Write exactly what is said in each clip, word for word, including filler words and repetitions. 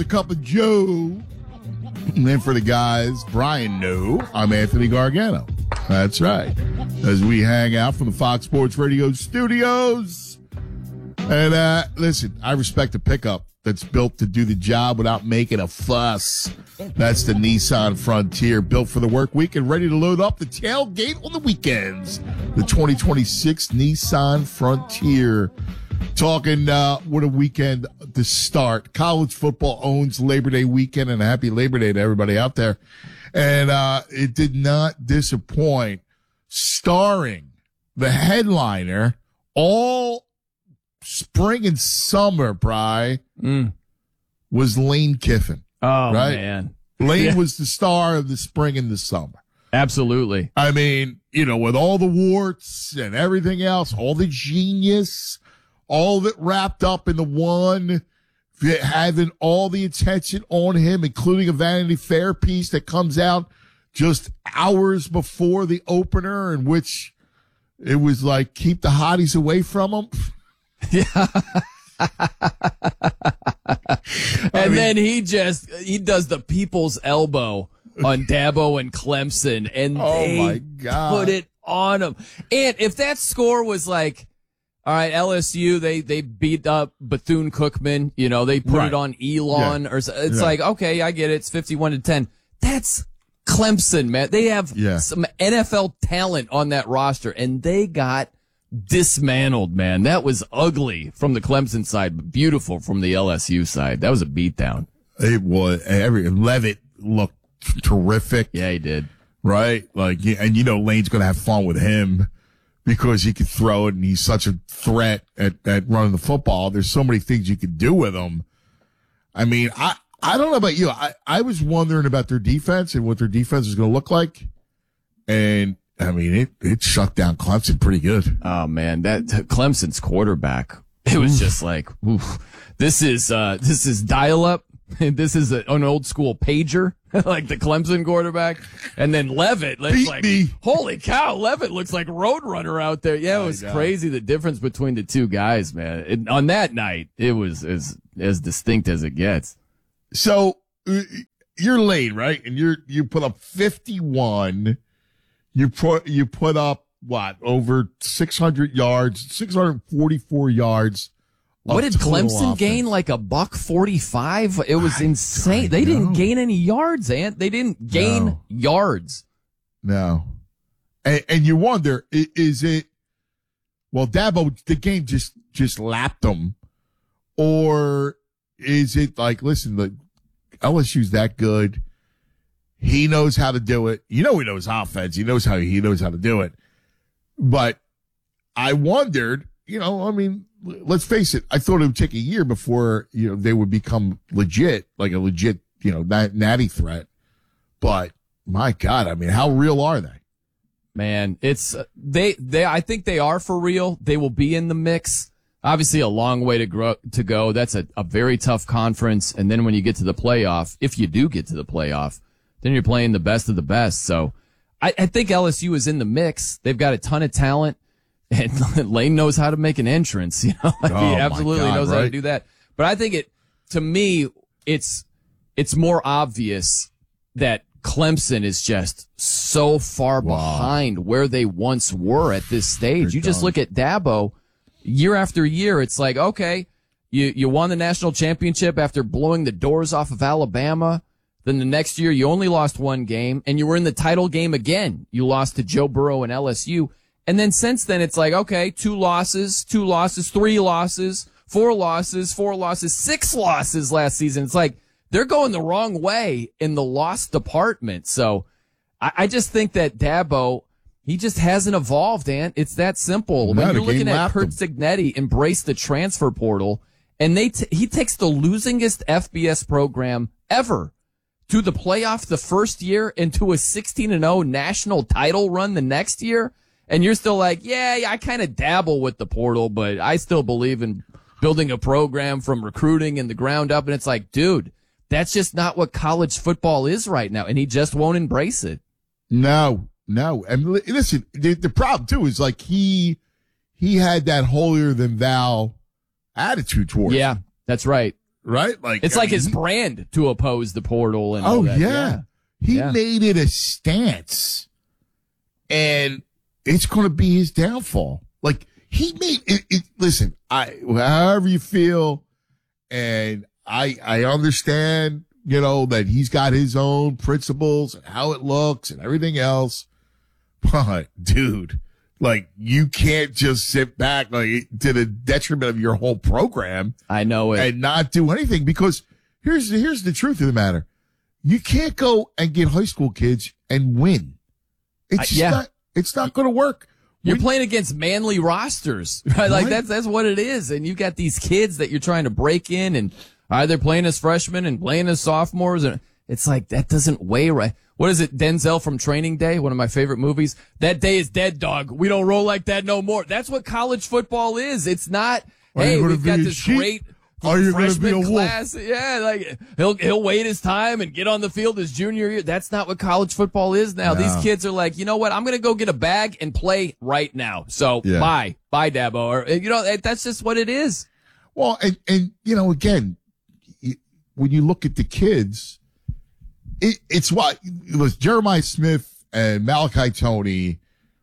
A cup of Joe. And then for the guys, Brian No, I'm Anthony Gargano. That's right. As we hang out from the Fox Sports Radio studios. And uh, listen, I respect the pickup that's built to do the job without making a fuss. That's the Nissan Frontier, built for the work week and ready to load up the tailgate on the weekends. The twenty twenty-six Nissan Frontier. Talking, uh, what a weekend to start. College football owns Labor Day weekend, and a happy Labor Day to everybody out there. And, uh, it did not disappoint. Starring the headliner all spring and summer, Bry, mm. was Lane Kiffin. Oh, right? man. Lane Yeah. was the star of the spring and the summer. Absolutely. I mean, you know, with all the warts and everything else, all the genius, all of it wrapped up in the one, having all the attention on him, including a Vanity Fair piece that comes out just hours before the opener, in which it was like, keep the hotties away from him. Yeah. and I mean, then he just, he does the people's elbow on Dabo and Clemson, and oh they my God. put it on him. And if that score was like, all right, L S U, they, they beat up Bethune-Cookman, you know, they put Right. it on Elon, Yeah. or so- it's Yeah. like, okay, I get it, it's fifty-one to ten. That's Clemson, man. They have Yeah. some N F L talent on that roster, and they got dismantled, man. That was ugly from the Clemson side, but beautiful from the L S U side. That was a beatdown. It was, every, Levitt looked terrific. Yeah, he did. Right? Like, yeah, and you know, Lane's going to have fun with him because he can throw it and he's such a threat at, at running the football. There's so many things you could do with him. I mean, I, I don't know about you. I, I was wondering about their defense and what their defense is going to look like. And I mean, it, it shut down Clemson pretty good. Oh man, that Clemson's quarterback. It was just like, oof. This is, uh, this is dial up. This is a, an old school pager, like the Clemson quarterback. And then Levitt, it's Beat like, me. holy cow, Levitt looks like Roadrunner out there. Yeah, it I was know. crazy. The difference between the two guys, man. It, on that night, it was as, as distinct as it gets. So uh, you're late, right? And you're, you put up fifty-one. You put, you put up what? Over six hundred yards, six hundred forty-four yards. of What did total Clemson offense. gain? Like a buck forty-five? It was I- insane. I They didn't know. gain any yards, Ant. They didn't gain No. yards. No. And, and you wonder, i- is it, well, Dabo, the game just, just lapped them, or is it like, listen, the L S U's that good. He knows how to do it. You know, he knows offense. He knows how he knows how to do it. But I wondered, you know, I mean, let's face it. I thought it would take a year before, you know, they would become legit, like a legit, you know, nat- natty threat. But my God, I mean, how real are they? Man, it's uh, they they I think they are for real. They will be in the mix. Obviously a long way to grow to go. That's a, a very tough conference, and then when you get to the playoff, if you do get to the playoff, then you're playing the best of the best. So I, I think L S U is in the mix. They've got a ton of talent, and Lane knows how to make an entrance, you know. Like, Oh, he my absolutely God, knows how to right? do that. But I think it to me it's it's more obvious that Clemson is just so far Wow. behind where they once were at this stage. They're you just done. look at Dabo year after year. It's like, okay, you, you won the national championship after blowing the doors off of Alabama. Then the next year you only lost one game and you were in the title game again. You lost to Joe Burrow and L S U. And then since then it's like, okay, two losses, two losses, three losses, four losses, four losses, six losses last season. It's like, they're going the wrong way in the loss department. So I, I just think that Dabo, he just hasn't evolved, and it's that simple. No, when the you're looking game at lapped Kurt him. Signetti embrace the transfer portal, and they t- he takes the losingest F B S program ever to the playoff the first year and to a sixteen and oh national title run the next year. And you're still like, yeah, yeah I kind of dabble with the portal, but I still believe in building a program from recruiting in the ground up. And it's like, dude, that's just not what college football is right now. And he just won't embrace it. No, no. And li- listen, the, the problem too is like he, he had that holier than thou attitude towards Yeah, that's right. right? Like it's I like mean, his he, brand to oppose the portal and all oh that. yeah. yeah. He Yeah. made it a stance, and it's going to be his downfall. Like he made it, it. Listen, I however you feel, and I I understand, you know, that he's got his own principles and how it looks and everything else. But dude, like you can't just sit back like to the detriment of your whole program. I know it. And not do anything, because here's the, here's the truth of the matter. You can't go and get high school kids and win. It's Uh, just yeah. not, it's not going to work. You're When- playing against manly rosters, right? Like Right. that's that's what it is. And you got these kids that you're trying to break in, and either playing as freshmen and playing as sophomores, and it's like that doesn't weigh right. What is it? Denzel from Training Day, one of my favorite movies. That day is dead, dog. We don't roll like that no more. That's what college football is. It's not. Are you Hey, gonna we've got be a this sheep? great. Are you gonna be freshman a wolf? class. Yeah, like he'll he'll wait his time and get on the field his junior year. That's not what college football is now. No. These kids are like, you know what? I'm gonna go get a bag and play right now. So Yeah. bye, bye, Dabo. Or you know, that- that's just what it is. Well, and, and, you know, again, y- when you look at the kids, it, it's what it was Jeremiah Smith and Malachi Tony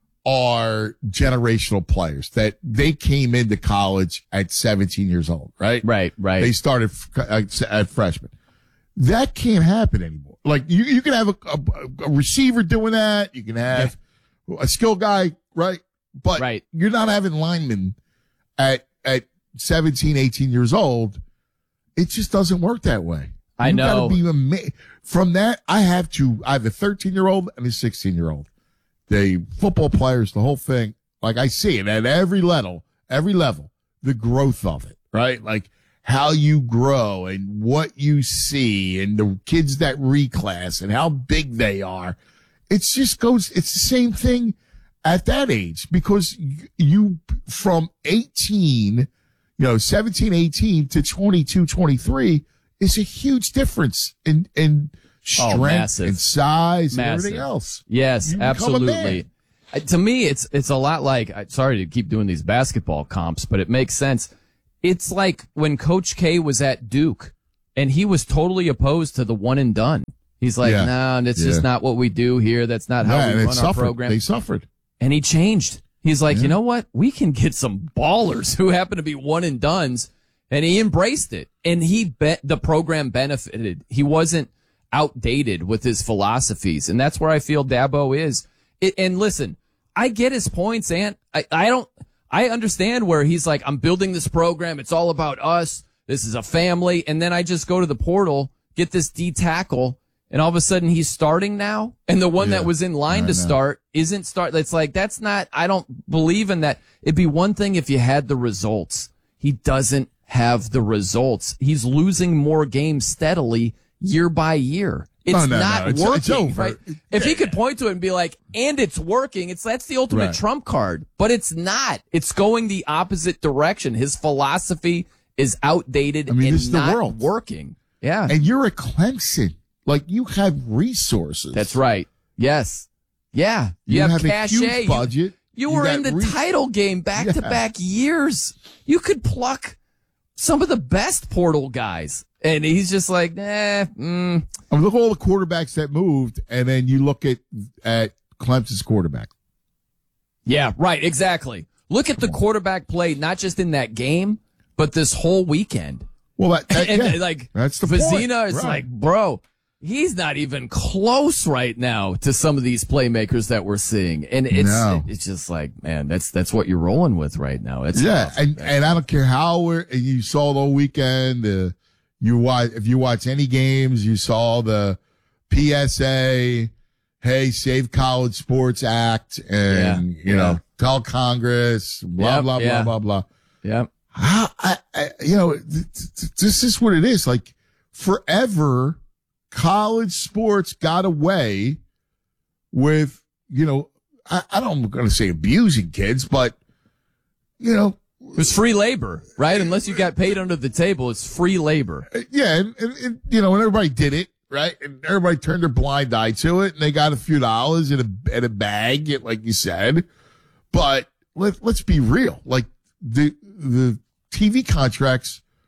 are generational players that they came into college at seventeen years old, right? Right, right. They started f- at freshman. That can't happen anymore. Like you, you can have a, a, a receiver doing that. You can have a skill guy, right? But Right. you're not having linemen at, at seventeen, eighteen years old. It just doesn't work that way. I You know. Gotta be ama- From that, I have to, I have a thirteen year old and a sixteen year old. The football players, the whole thing, like I see it at every level, every level, the growth of it, right? Like how you grow and what you see and the kids that reclass and how big they are. It just goes, it's the same thing at that age, because you, from eighteen, you know, seventeen, eighteen to twenty-two, twenty-three is a huge difference in, in Oh, strength massive. and size and Massive. everything else. Yes, You become a absolutely. man. Uh, To me, it's it's a lot like. I- Sorry to keep doing these basketball comps, but it makes sense. It's like when Coach K was at Duke, and he was totally opposed to the one and done. He's like, Yeah. no, that's Yeah. just not what we do here. That's not how Yeah, we and it run our suffered. program. They suffered. And he changed. He's like, you know what? We can get some ballers who happen to be one and dones. And he embraced it. And he bet the program benefited. He wasn't outdated with his philosophies. And that's where I feel Dabo is. It, and listen, I get his points, Ant. I, I don't, I understand where he's like, I'm building this program. It's all about us. This is a family. And then I just go to the portal, get this D tackle, and all of a sudden he's starting now. And the one Yeah, that was in line I to know. start isn't start. It's like, that's not, I don't believe in that. It'd be one thing if you had the results. He doesn't have the results. He's losing more games steadily year by year. It's No, no, not no. It's- working. it's over. Right? If he could point to it and be like, and it's working, it's that's the ultimate Right. trump card. But it's not. It's going the opposite direction. His philosophy is outdated I mean, and this is the not world. working. Yeah. And you're at Clemson. Like you have resources. That's right. Yes. Yeah. You, You have, have a cachet. huge You- budget. You, You were got in the re- title game back to back years. You could pluck some of the best portal guys. And he's just like, eh, mm. I mean, look at all the quarterbacks that moved, and then you look at at Clemson's quarterback. Yeah, right, exactly. Look at the quarterback play, not just in that game, but this whole weekend. Well, that, that and yeah, like, that's the point. Vizina is Right. like, bro, he's not even close right now to some of these playmakers that we're seeing. And it's, No. it's just like, man, that's, that's what you're rolling with right now. It's Yeah, tough. and and I don't care how we're, and you saw the whole weekend. Uh, you watch if you watch any games, you saw the P S A, hey, Save College Sports Act, and Yeah, you know, yeah. tell Congress, blah Yep, blah yeah. blah blah blah. yeah. How, I, I, you know, th- th- this is what it is. Like forever, college sports got away with, you know, I, I don't, I'm going to say abusing kids, but you know, It was free labor, right? Unless you got paid under the table, it's free labor. yeah, and, and, and you know, and everybody did it, right? And everybody turned their blind eye to it, and they got a few dollars in a in a bag, like you said. But let let's be real, like the the T V contracts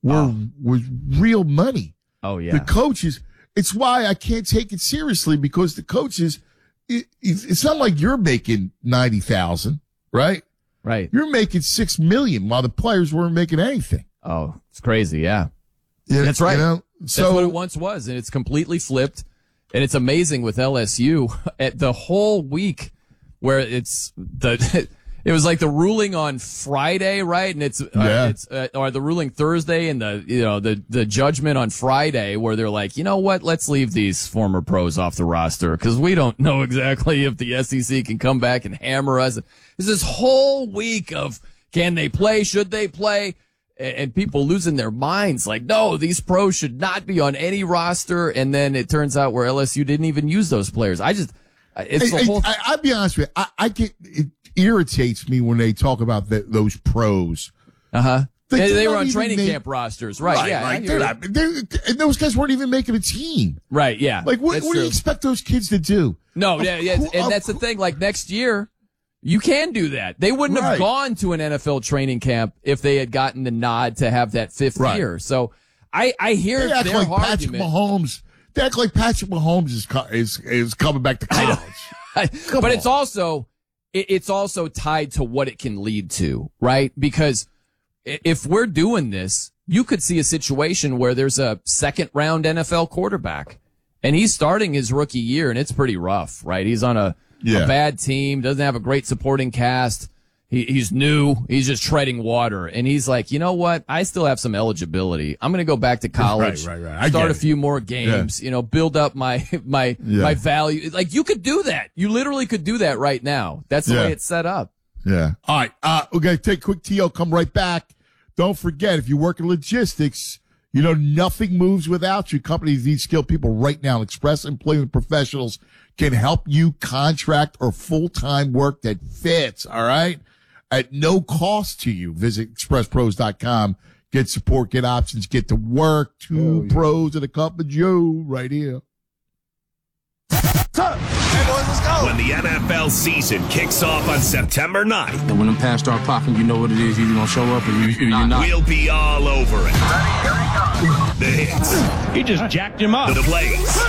were Oh. was real money. Oh, yeah. The coaches, it's why I can't take it seriously because the coaches, it, it's, it's not like you're making ninety thousand, right? Right. You're making six million while the players weren't making anything. Oh, it's crazy. Yeah. Yeah, That's right. You know? That's So what it once was, and it's completely flipped. And it's amazing with L S U at the whole week where it's the it was like the ruling on Friday, right? And it's uh, Yeah. it's uh, or the ruling Thursday and the you know the the judgment on Friday where they're like, you know what, let's leave these former pros off the roster because we don't know exactly if the S E C can come back and hammer us. It's this whole week of can they play, should they play? And people losing their minds like, no, these pros should not be on any roster. And then it turns out where L S U didn't even use those players. I just, it's the I, whole. I, I'll be honest with you. I, I get, it irritates me when they talk about the, those pros. Uh huh. They- They, they're they not were on even training make- camp rosters. Right. Right, yeah. I right. hear They're you. not, they're, and those guys weren't even making a team. Right. Yeah. Like, what, That's what do you true. expect those kids to do? No, Of yeah, yeah, cour- and of that's the cour- thing. Like next year, you can do that. They wouldn't have Right. gone to an N F L training camp if they had gotten the nod to have that fifth Right. year. So I, I hear They act their like Patrick argument. Mahomes. They act like Patrick Mahomes is co- is is coming back to college. Come but it's on. also it, it's also tied to what it can lead to, right? Because i- if we're doing this, you could see a situation where there's a second round N F L quarterback and he's starting his rookie year and it's pretty rough, right? He's on a, Yeah. a bad team, doesn't have a great supporting cast. He, he's new. He's just treading water. And he's like, you know what? I still have some eligibility. I'm going to go back to college, Right, right, right. I start get a it. few more games, you know, build up my, my, Yeah. my value. Like you could do that. You literally could do that right now. That's the Yeah. way it's set up. Yeah. All right. Uh, we're going to take a quick T O, come right back. Don't forget, if you work in logistics, you know, nothing moves without you. Companies need skilled people right now. Express Employment Professionals can help you contract or full-time work that fits. All right. At no cost to you. Visit express pros dot com. Get support, get options, get to work. Two pros and a cup of Joe right here. When the N F L season kicks off on September ninth, And when them pants start popping, you know what it is. You're going to show up or you, you're not. we'll be all over it. The hits, He just jacked him up. the plays,